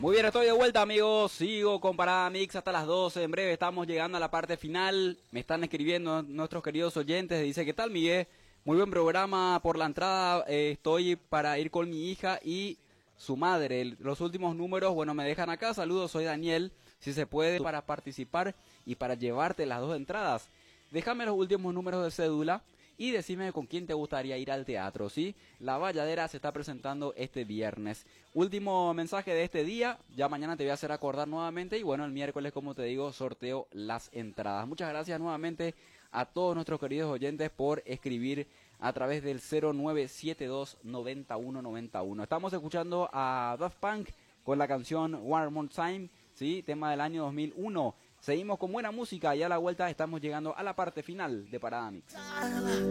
Muy bien, estoy de vuelta, amigos. Sigo con Parada Mix hasta las 12. En breve estamos llegando a la parte final. Me están escribiendo nuestros queridos oyentes. Dice, ¿qué tal, Miguel? Muy buen programa por la entrada. Estoy para ir con mi hija y su madre. Los últimos números, bueno, me dejan acá. Saludos, soy Daniel. Si se puede, para participar y para llevarte las 2 entradas. Déjame los últimos números de cédula y decime con quién te gustaría ir al teatro, ¿sí? La Valladera se está presentando este viernes. Último mensaje de este día, ya mañana te voy a hacer acordar nuevamente y bueno, el miércoles, como te digo, sorteo las entradas. Muchas gracias nuevamente a todos nuestros queridos oyentes por escribir a través del 0972-9191. Estamos escuchando a Daft Punk con la canción One More Time, ¿sí? Tema del año 2001. Seguimos con buena música y a la vuelta estamos llegando a la parte final de Parada Mix.